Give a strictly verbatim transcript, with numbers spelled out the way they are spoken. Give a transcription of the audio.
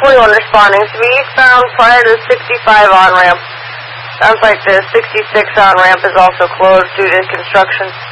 forty-one responding. Speed found prior to the sixty-five on-ramp. Sounds like the sixty-six on-ramp is also closed due to construction.